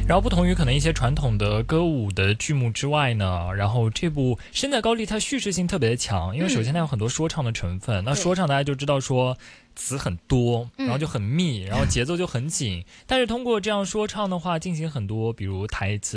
然后不同于可能一些传统的歌舞的剧目之外呢，然后这部《身在高丽》它叙事性特别的强，因为首先它有很多说唱的成分，那说唱大家就知道说词很多，然后就很密，然后节奏就很紧，但是通过这样说唱的话，进行很多比如台词